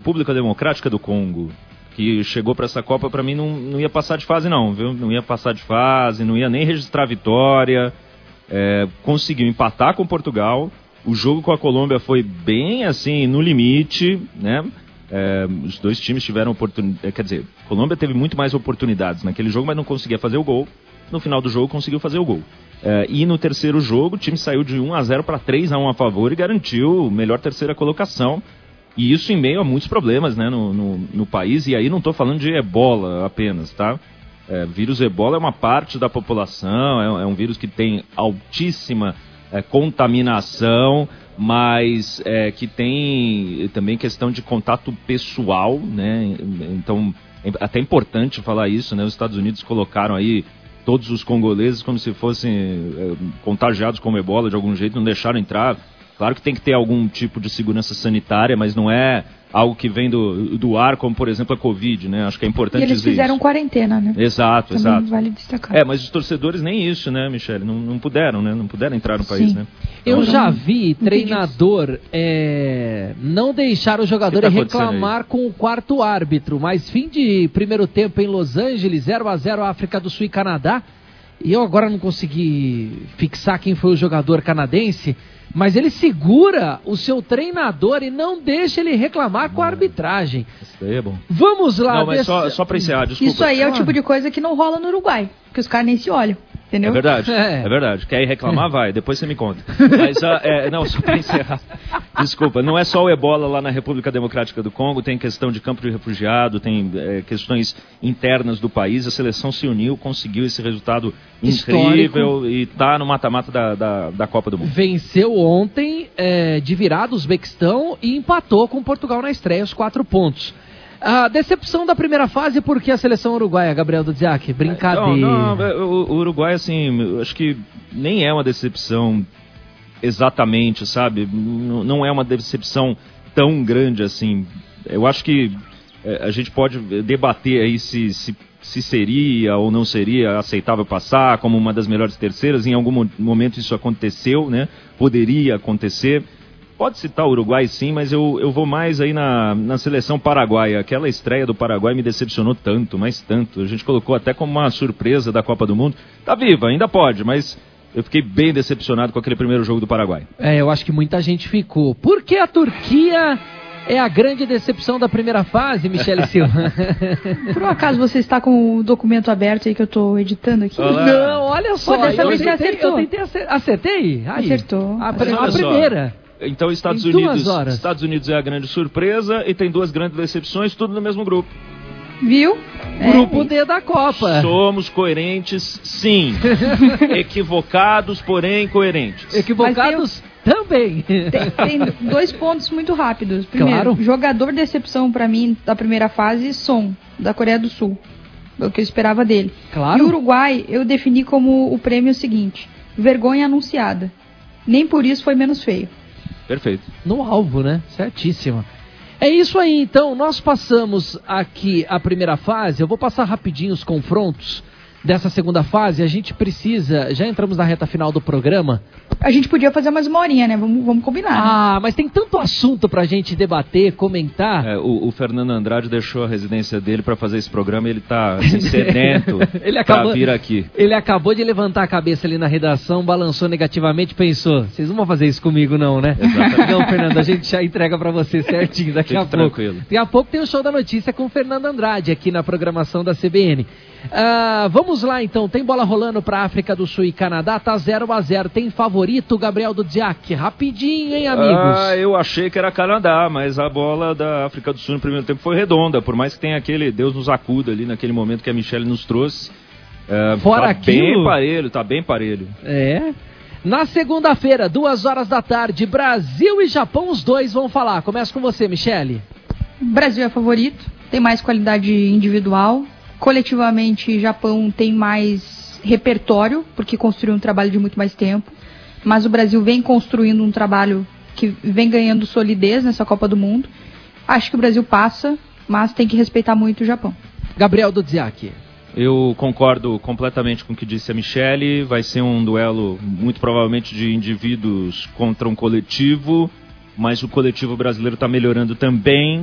República Democrática do Congo, que chegou para essa Copa, para mim não ia passar de fase não, viu? Não ia passar de fase, não ia nem registrar vitória. Conseguiu empatar com Portugal. O jogo com a Colômbia foi bem assim, no limite, né? Os dois times tiveram oportunidade, quer dizer, a Colômbia teve muito mais oportunidades naquele jogo, mas não conseguia fazer o gol. No final do jogo conseguiu fazer o gol. E no terceiro jogo o time saiu de 1-0 para 3-1 a favor e garantiu melhor terceira colocação. E isso em meio a muitos problemas, né, no país. E aí não estou falando de ebola apenas, tá? Vírus ebola é uma parte da população, é um vírus que tem altíssima contaminação, mas que tem também questão de contato pessoal, né? Então é até importante falar isso, né? Os Estados Unidos colocaram aí todos os congoleses como se fossem contagiados com ebola de algum jeito, não deixaram entrar. Claro que tem que ter algum tipo de segurança sanitária, mas não é algo que vem do ar, como por exemplo a Covid, né? Acho que é importante dizer isso. E eles fizeram quarentena, né? Exato, também exato. Vale destacar. Mas os torcedores nem isso, né, Michele? Não puderam, né? Não puderam entrar no país, né? Eu já vi treinador não deixar o jogador reclamar com o quarto árbitro, mas fim de primeiro tempo em Los Angeles, 0-0 África do Sul e Canadá, e eu agora não consegui fixar quem foi o jogador canadense, mas ele segura o seu treinador e não deixa ele reclamar com a arbitragem. Isso daí é bom. Vamos lá. Não, mas só pra encerrar, desculpa. Isso aí é o tipo de coisa que não rola no Uruguai, que os caras nem se olham. Entendeu? É verdade. Quer ir reclamar? Vai. Depois você me conta. Mas, não, só para encerrar. Desculpa, não é só o ebola lá na República Democrática do Congo, tem questão de campo de refugiado, tem questões internas do país. A seleção se uniu, conseguiu esse resultado incrível e está no mata-mata da Copa do Mundo. Venceu ontem de virada o Uzbequistão e empatou com Portugal na estreia, os 4 pontos. A decepção da primeira fase, por que a seleção uruguaia, Gabriel Dudziak? Brincadeira. Não, o Uruguai, assim, acho que nem é uma decepção exatamente, sabe? Não é uma decepção tão grande assim. Eu acho que a gente pode debater aí se seria ou não seria aceitável passar como uma das melhores terceiras. Em algum momento isso aconteceu, né? Poderia acontecer. Pode citar o Uruguai sim, mas eu vou mais aí na seleção paraguaia. Aquela estreia do Paraguai me decepcionou tanto, mas tanto. A gente colocou até como uma surpresa da Copa do Mundo. Tá viva, ainda pode, mas eu fiquei bem decepcionado com aquele primeiro jogo do Paraguai. Eu acho que muita gente ficou. Por que a Turquia é a grande decepção da primeira fase, Michele Silva? Por um acaso você está com o documento aberto aí que eu estou editando aqui? Olá. Não, olha só. Dessa vez você acertou. Acertei? Aí. Acertou. A primeira. Então Estados Unidos é a grande surpresa e tem 2 grandes decepções, tudo no mesmo grupo. Viu? Grupo D da Copa. Somos coerentes, sim. Equivocados, porém coerentes. Equivocados também. Tem 2 pontos muito rápidos. Primeiro, jogador decepção pra mim da primeira fase, Son, da Coreia do Sul. É o que eu esperava dele. Claro. E o Uruguai eu defini como o prêmio seguinte: vergonha anunciada. Nem por isso foi menos feio. Perfeito. No alvo, né? Certíssimo. É isso aí, então. Nós passamos aqui a primeira fase. Eu vou passar rapidinho os confrontos dessa segunda fase. A gente precisa... Já entramos na reta final do programa. A gente podia fazer mais uma horinha, né? Vamos combinar. Mas tem tanto assunto pra gente debater, comentar. O Fernando Andrade deixou a residência dele pra fazer esse programa e ele tá assim, sedento pra vir aqui. Ele acabou de levantar a cabeça ali na redação, balançou negativamente, pensou, vocês não vão fazer isso comigo não, né? Exatamente. Não, Fernando, a gente já entrega pra você certinho daqui a pouco. Tranquilo. Daqui a pouco tem o Show da Notícia com o Fernando Andrade aqui na programação da CBN. Vamos lá então, tem bola rolando pra África do Sul e Canadá, tá 0-0, tem favorito, Gabriel Dudziak, rapidinho, hein, amigos? Eu achei que era Canadá, mas a bola da África do Sul no primeiro tempo foi redonda, por mais que tenha aquele Deus nos acuda ali naquele momento que a Michele nos trouxe. Fora aquilo... Tá bem parelho. Na segunda-feira, 2h da tarde, Brasil e Japão, os dois vão falar. Começa com você, Michele. Brasil é favorito, tem mais qualidade individual. Coletivamente, Japão tem mais repertório, porque construiu um trabalho de muito mais tempo. Mas o Brasil vem construindo um trabalho que vem ganhando solidez nessa Copa do Mundo. Acho que o Brasil passa, mas tem que respeitar muito o Japão. Gabriel Dudziak. Eu concordo completamente com o que disse a Michele. Vai ser um duelo, muito provavelmente, de indivíduos contra um coletivo. Mas o coletivo brasileiro está melhorando também.